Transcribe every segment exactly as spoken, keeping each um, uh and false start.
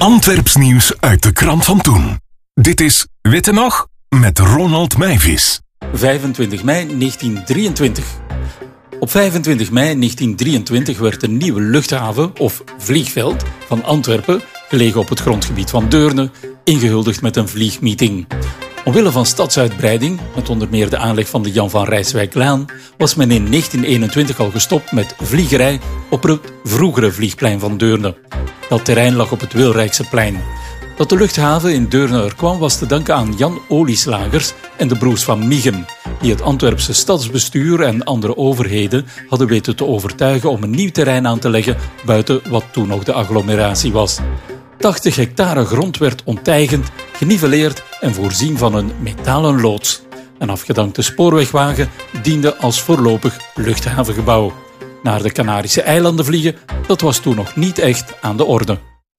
Antwerps nieuws uit de krant van toen. Dit is Witte Nog met Ronald Meijvis. vijfentwintig mei negentien drieëntwintig. Op vijfentwintig mei negentien drieëntwintig werd een nieuwe luchthaven, of vliegveld, van Antwerpen, gelegen op het grondgebied van Deurne, ingehuldigd met een vliegmeeting. Omwille van stadsuitbreiding, met onder meer de aanleg van de Jan van Rijswijklaan, was men in negentien eenentwintig al gestopt met vliegerij op het vroegere vliegplein van Deurne. Dat terrein lag op het Wilrijkseplein. Dat de luchthaven in Deurne er kwam was te danken aan Jan Olieslagers en de broers van Mieghem, die het Antwerpse stadsbestuur en andere overheden hadden weten te overtuigen om een nieuw terrein aan te leggen buiten wat toen nog de agglomeratie was. tachtig hectare grond werd onteigend, geniveleerd en voorzien van een metalen loods. Een afgedankte spoorwegwagen diende als voorlopig luchthavengebouw. Naar de Canarische eilanden vliegen, dat was toen nog niet echt aan de orde.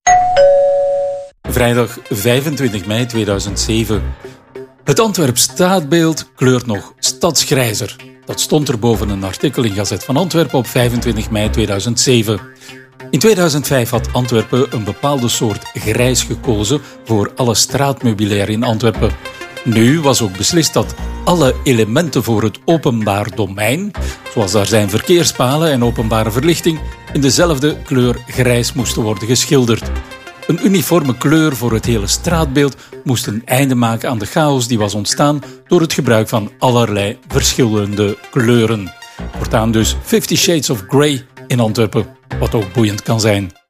Vrijdag vijfentwintig mei tweeduizend zeven. Het Antwerps straatbeeld kleurt nog stadsgrijzer. Dat stond er boven een artikel in Gazet van Antwerpen op vijfentwintig mei tweeduizend zeven. In tweeduizend vijf had Antwerpen een bepaalde soort grijs gekozen voor alle straatmeubilair in Antwerpen. Nu was ook beslist dat alle elementen voor het openbaar domein, zoals daar zijn verkeerspalen en openbare verlichting, in dezelfde kleur grijs moesten worden geschilderd. Een uniforme kleur voor het hele straatbeeld moest een einde maken aan de chaos die was ontstaan door het gebruik van allerlei verschillende kleuren. Voortaan dus Fifty Shades of Grey in Antwerpen, wat ook boeiend kan zijn.